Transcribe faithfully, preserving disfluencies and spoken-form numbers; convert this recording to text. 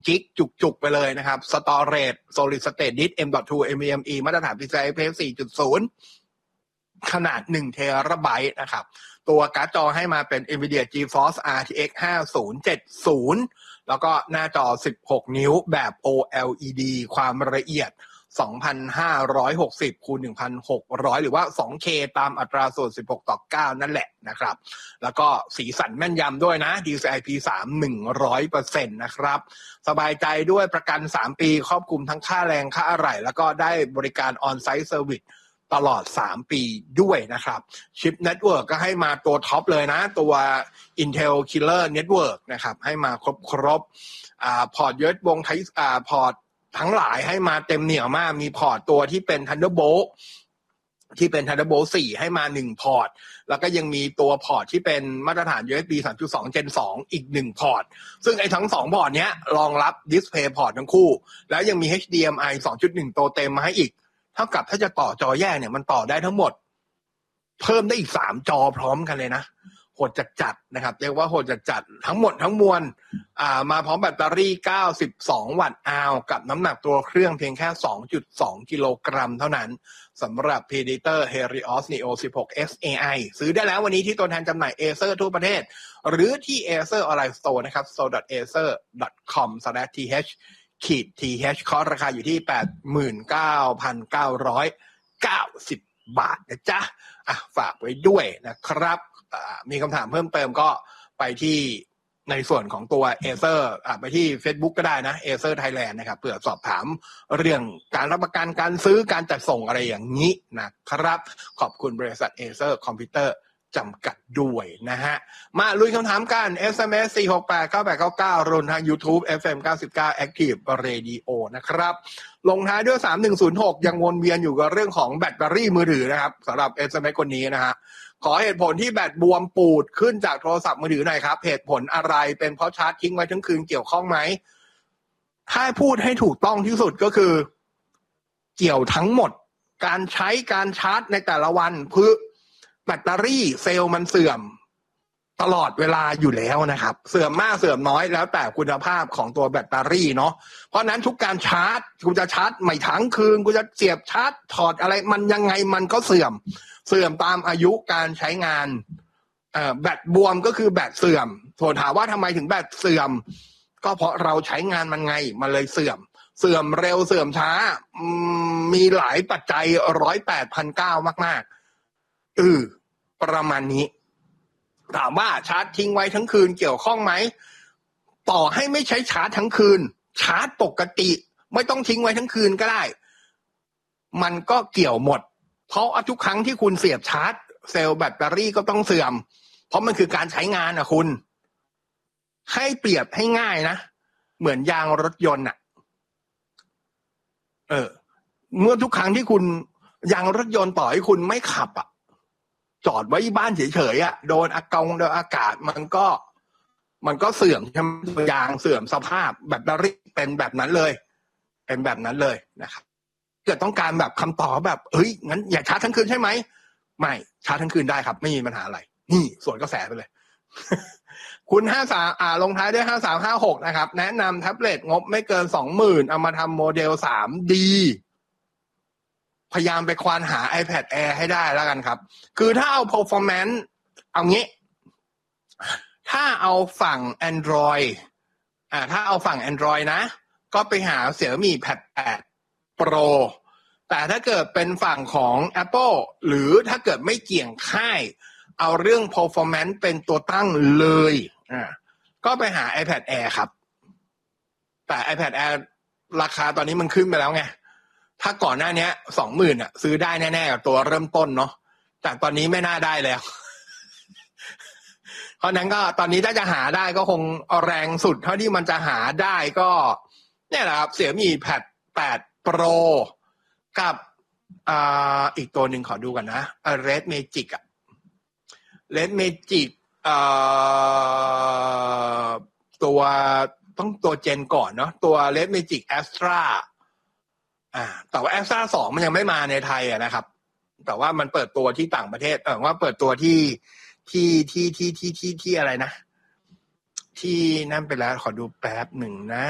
กิกจุกๆไปเลยนะครับ Storage Solid State Disk เอ็ม ดอท ทู NVMe มาตรฐาน พี ซี ไอ Express สี่จุดศูนย์ ขนาดหนึ่งเทราไบต์นะครับตัวการ์ดจอให้มาเป็น Nvidia GeForce อาร์ ที เอ็กซ์ ห้าพันเจ็ดสิบแล้วก็หน้าจอสิบหกนิ้วแบบ โอ แอล อี ดี ความละเอียดสองพันห้าร้อยหกสิบคูณหนึ่งพันหกร้อย หรือว่า สองเค ตามอัตราส่วนสิบหกต่อเก้านั่นแหละนะครับแล้วก็สีสันแม่นยำด้วยนะ ดี ซี ไอ พี สาม หนึ่งร้อยเปอร์เซ็นต์ นะครับสบายใจด้วยประกันสามปีครอบคลุมทั้งค่าแรงค่าอะไหล่แล้วก็ได้บริการ On-Site Service ตลอดสามปีด้วยนะครับชิปเน็ตเวิร์กก็ให้มาตัวท็อปเลยนะตัว Intel Killer Network นะครับให้มาครบครบอ่าพอร์ต ยู เอส บี วงไทป์อ่าพอร์ตทั้งหลายให้มาเต็มเหนี่ยวมากมีพอร์ตตัวที่เป็น Thunderbolt ที่เป็น Thunderbolt สี่ให้มาหนึ่งพอร์ตแล้วก็ยังมีตัวพอร์ตที่เป็นมาตรฐาน ยู เอส บี สามจุดสอง Gen สองอีกหนึ่งพอร์ตซึ่งไอ้ทั้งสองพอร์ตเนี้ยรองรับ Display Port ทั้งคู่แล้วยังมี เอช ดี เอ็ม ไอ สองจุดหนึ่ง ตัวเต็มมาให้อีกเท่ากับถ้าจะต่อจอแยกเนี่ยมันต่อได้ทั้งหมดเพิ่มได้อีกสามจอพร้อมกันเลยนะโหดจัดๆนะครับเรียกว่าโหดจัดๆทั้งหมดทั้งมวลอ่ามาพร้อมแบตเตอรี่เก้าสิบสองวัตต์อาวกับน้ำหนักตัวเครื่องเพียงแค่ สองจุดสอง กิโลกรัมเท่านั้นสำหรับ Predator Helios Neo สิบหก เอส เอ ไอ ซื้อได้แล้ววันนี้ที่ตัวแทนจำหน่าย Acer ทั่วประเทศหรือที่ Acer Online Store นะครับ โซ ดอท เอเซอร์ ดอท คอม สแลช ที เอช ขีด ที เอช คอร์สราคาอยู่ที่ แปดหมื่นเก้าพันเก้าร้อยเก้าสิบ บาทนะจ๊ะอ่ะฝากไว้ด้วยนะครับมีคำถามเพิ่มเติมก็ไปที่ในส่วนของตัว Acer อ่ะไปที่ Facebook ก็ได้นะ Acer Thailand นะครับเผื่อสอบถามเรื่องการรับประกันการซื้อการจัดส่งอะไรอย่างนี้นะครับขอบคุณบริษัท Acer Computer จำกัดด้วยนะฮะมาลุยคำถามกัน เอส เอ็ม เอส สี่ หก แปด เก้า แปด เก้า เก้ารวมทาง YouTube เอฟ เอ็ม เก้าสิบเก้า Active Radio นะครับลงท้ายด้วยสามหนึ่งศูนย์หกยังวนเวียนอยู่กับเรื่องของแบตเตอรี่มือถือนะครับสำหรับ เอส เอ็ม เอส คนนี้นะฮะขอเหตุผลที่แบตบวมปูดขึ้นจากโทรศัพท์มือถือหน่อยครับเหตุผลอะไรเป็นเพราะชาร์จทิ้งไว้ทั้งคืนเกี่ยวข้องไหมถ้าพูดให้ถูกต้องที่สุดก็คือเกี่ยวทั้งหมดการใช้การชาร์จในแต่ละวันเพื่อแบตเตอรี่เซลล์มันเสื่อมตลอดเวลาอยู่แล้วนะครับเสื่อมมากเสื่อมน้อยแล้วแต่คุณภาพของตัวแบตเตอรี่เนาะเพราะนั้นทุกการชาร์จคุณจะชาร์จไม่ทั้งคืนคุณจะเสียบชาร์จถอดอะไรมันยังไงมันก็เสื่อมเสื่อมตามอายุการใช้งานเอ่อแบตบวมก็คือแบตเสื่อมส่วนถามว่าทำไมถึงแบตเสื่อมก็เพราะเราใช้งานมันไงมันเลยเสื่อมเสื่อมเร็วเสื่อมช้ามีหลายปัจจัยร้อยแปดพันเก้ามากๆเออประมาณนี้ถามว่าชาร์จทิ้งไว้ทั้งคืนเกี่ยวข้องไหมต่อให้ไม่ใช้ชาร์จทั้งคืนชาร์จปกติไม่ต้องทิ้งไว้ทั้งคืนก็ได้มันก็เกี่ยวหมดเพราะทุกครั้งที่คุณเสียบชาร์จเซลล์แบตเตอรี่ก็ต้องเสื่อมเพราะมันคือการใช้งานนะคุณให้เปรียบให้ง่ายนะเหมือนยางรถยนต์อ่ะเออเมื่อทุกครั้งที่คุณยางรถยนต์ต่อให้คุณไม่ขับอ่ะจอดไว้บ้านเฉยๆอ่ะโดนอากาศโดนอากาศมันก็มันก็เสื่อมใช่ไหมยางเสื่อมสภาพแบตเตอรี่เป็นแบบนั้นเลยเป็นแบบนั้นเลยนะครับเกิดต้องการแบบคำตอบแบบเฮ้ยงั้นอย่าชาร์จทั้งคืนใช่ไหมไม่ชาร์จทั้งคืนได้ครับไม่มีปัญหาอะไรนี่ส่วนกระแสไปเลย คุณห้าสามอ่าลงท้ายด้วยห้าสามห้าหกนะครับแนะนำแท็บเล็ตงบไม่เกิน สองหมื่น เอามาทำโมเดล ทรีดี พยายามไปควานหา iPad Air ให้ได้แล้วกันครับคือถ้าเอา performance เอางี้ถ้าเอาฝั่ง Android อ่าถ้าเอาฝั่ง Android นะก็ไปหา Xiaomi Pad แปด Pro แต่ถ้าเกิดเป็นฝั่งของ Apple หรือถ้าเกิดไม่เกี่ยงค่ายเอาเรื่อง performance เป็นตัวตั้งเลยอ่าก็ไปหา iPad Air ครับแต่ iPad Air ราคาตอนนี้มันขึ้นไปแล้วไงถ้าก่อนหน้านี้ สองหมื่น อ่ะซื้อได้แน่ๆกับตัวเริ่มต้นเนาะแต่ตอนนี้ไม่น่าได้แล้ว เพราะนั้นก็ตอนนี้ถ้าจะหาได้ก็คงแรงสุดเท่าที่มันจะหาได้ก็เนี่ยแหละครับเสี่ยมี่ Pad แปด Pro กับอ่าอีกตัวหนึ่งขอดูกันนะ Red Magic อ่ะ Red Magic อ่าตัวต้องตัวเจนก่อนเนาะตัว Red Magic Astra อ่าแต่ว่า Astra สองมันยังไม่มาในไทยอ่ะนะครับแต่ว่ามันเปิดตัวที่ต่างประเทศเออว่าเปิดตัวที่ที่ที่ที่ที่ที่ที่อะไรนะที่นั่นไปแล้วขอดูแป๊บหนึ่งนะ